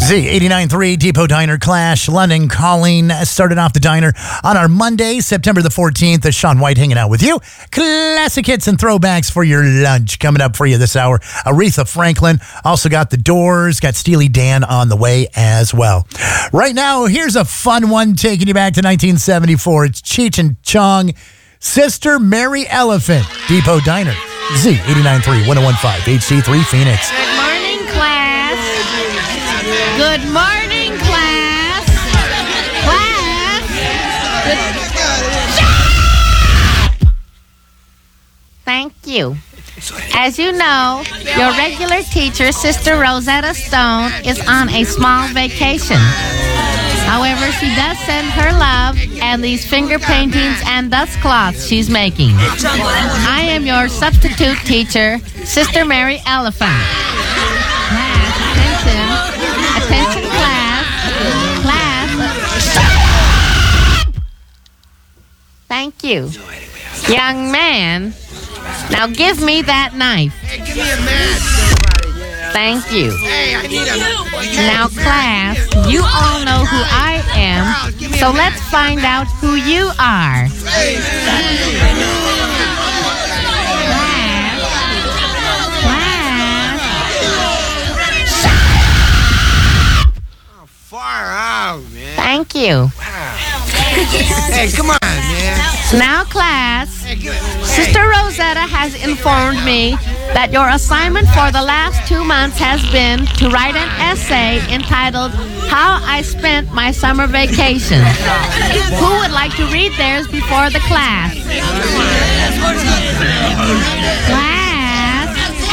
Z89.3 Depot Diner Clash. London calling. Started off the diner on our Monday, September the 14th. Sean White hanging out with you. Classic hits and throwbacks for your lunch coming up for you this hour. Aretha Franklin. Also got The Doors. Got Steely Dan on the way as well. Right now, here's a fun one taking you back to 1974. It's Cheech and Chong. Sister Mary Elephant. Depot Diner. Z89.3 1015 HD3 Phoenix. Good morning, class. Good morning, class. Class. Thank you. As you know, your regular teacher, Sister Rosetta Stone, is on a small vacation. However, she does send her love and these finger paintings and dust cloths she's making. I am your substitute teacher, Sister Mary Elephant. Class, attention. Attention, class. Class. Thank you. Young man, now give me that knife. Hey, give me a match, somebody. Thank you. Hey, I need a... Now, class, you all know who I am, so let's find out who you are. Oh, far out, man. Thank you. Hey, come on, man. Now, class, Hey, give it... Sister Rosetta has informed me that your assignment for the last 2 months has been to write an essay entitled How I Spent My Summer Vacation. Who would like to read theirs before the class? Class?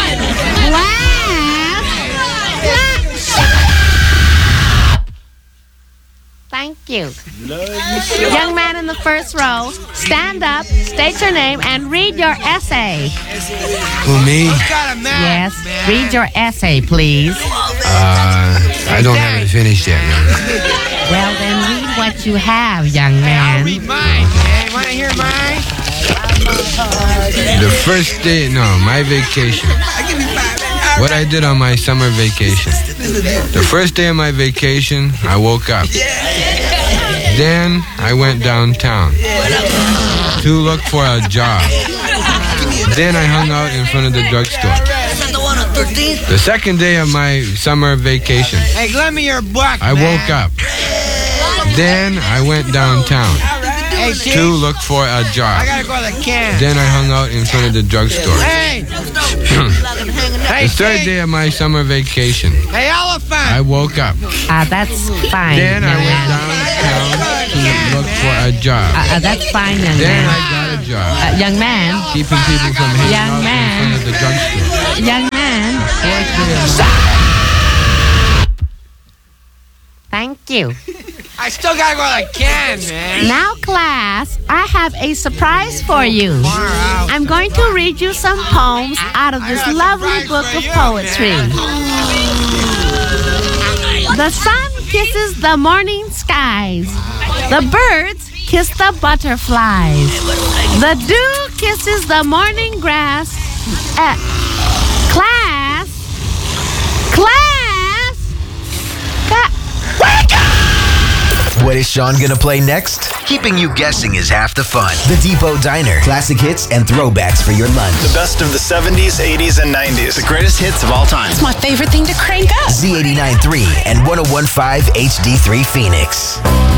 Thank you. Young man in the first row, stand up, state your name, and read your essay. Who, me? Got a match, Yes, man. read your essay, please. I don't have it finished yet, man. Well, then read what you have, young I'll man. read mine, man. Want to hear mine? The first day, my vacation. What I did on my summer vacation. The first day of my vacation, I woke up. Then I went downtown to look for a job. Then I hung out in front of the drugstore. The second day of my summer vacation, Hey, lend me your buck, I woke up. Then I went downtown Hey, to Chief, look for a job. I gotta go to the can. Then I hung out in front of the drugstore. Hey! Hey, The third Chief. day of my summer vacation, Hey, Elephant! I woke up. That's fine, Then I young went man. downtown to look for a job. That's fine, young Then man. I got a job, Young man, keeping people from hanging Young out man. in front of the drugstore. young man. Thank you. I still gotta go to the can, man. Now, class, I have a surprise for you. Far out. I'm going to read you some poems out of this lovely book of poetry. The sun kisses the morning skies. The birds kiss the butterflies. The dew kisses the morning grass. Class. Wake up! What is Sean gonna play next? Keeping you guessing is half the fun. The Depot Diner. Classic hits and throwbacks for your lunch. The best of the 70s, 80s, and 90s. The greatest hits of all time. It's my favorite thing to crank up. Z89.3 and 1015 HD3 Phoenix.